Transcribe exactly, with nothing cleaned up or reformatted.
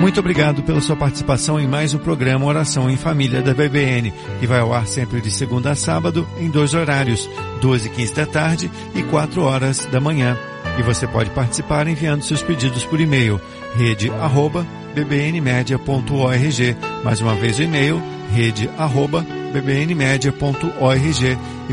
Muito obrigado pela sua participação em mais um programa Oração em Família da B B N, que vai ao ar sempre de segunda a sábado em dois horários, duas e quinze da tarde e quatro horas da manhã. E você pode participar enviando seus pedidos por e-mail, rede arroba b b n media ponto org. Mais uma vez o e-mail, rede arroba b b n media ponto org.